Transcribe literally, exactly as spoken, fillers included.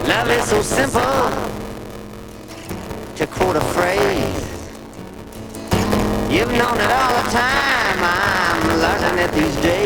Love is so simple, to quote a phrase. You've known it all the time, I'm learning it these days.